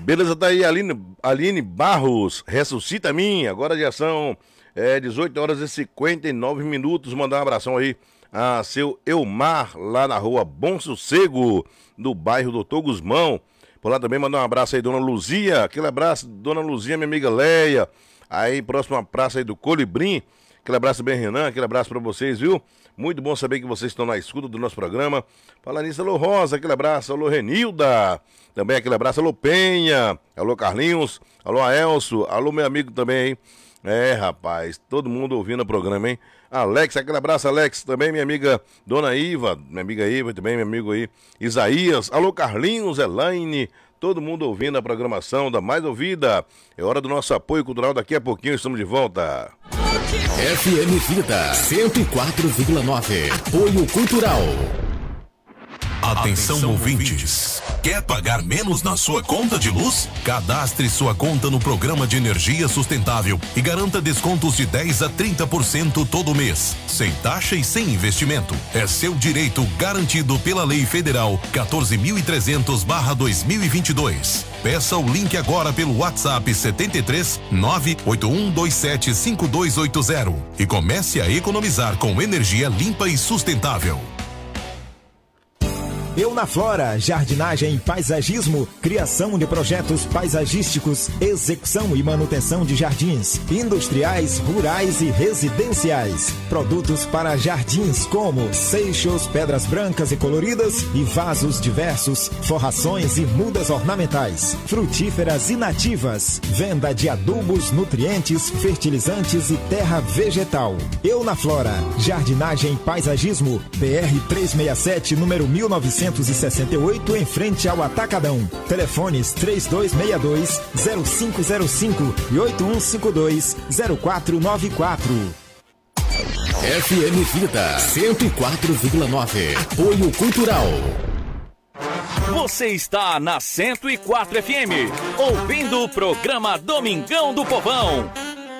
Beleza, tá aí, Aline Barros, ressuscita a mim. Agora já são 18 horas e 59 minutos. Mandar um abração aí a seu Elmar, lá na rua Bom Sossego, no bairro Doutor Guzmão. Por lá também mandar um abraço aí, dona Luzia. Aquele abraço, dona Luzia, minha amiga Leia. Aí, próxima praça aí do Colibrim. Aquele abraço bem, Renan. Aquele abraço pra vocês, viu? Muito bom saber que vocês estão na escuta do nosso programa. Fala nisso, alô Rosa, aquele abraço. Alô Renilda. Também aquele abraço, alô Penha. Alô Carlinhos. Alô Aelso. Alô meu amigo também, hein? Rapaz, todo mundo ouvindo o programa, hein? Alex, aquele abraço, Alex. Também minha amiga Dona Iva. Minha amiga Iva, também meu amigo aí Isaías. Alô Carlinhos, Elaine. Todo mundo ouvindo a programação da Mais Ouvida. É hora do nosso apoio cultural. Daqui a pouquinho estamos de volta. FM Vida 104,9. Apoio cultural. Atenção, ouvintes. Quer pagar menos na sua conta de luz? Cadastre sua conta no Programa de Energia Sustentável e garanta descontos de 10 a 30% todo mês, sem taxa e sem investimento. É seu direito garantido pela Lei Federal 14.300/2022. Peça o link agora pelo WhatsApp 73 98127 5280 e comece a economizar com energia limpa e sustentável. Eunaflora, jardinagem e paisagismo, criação de projetos paisagísticos, execução e manutenção de jardins, industriais, rurais e residenciais. Produtos para jardins como seixos, pedras brancas e coloridas e vasos diversos, forrações e mudas ornamentais, frutíferas e nativas. Venda de adubos, nutrientes, fertilizantes e terra vegetal. Eunaflora, jardinagem e paisagismo, BR 367, número 1968, em frente ao Atacadão. Telefones 3262-0505 e 8152-0494. FM Vida 104,9. Apoio cultural. Você está na 104 FM, ouvindo o programa Domingão do Povão.